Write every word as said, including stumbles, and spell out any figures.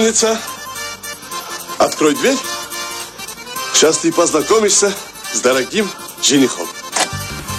Умница. Открой дверь. Сейчас ты познакомишься с дорогим женихом.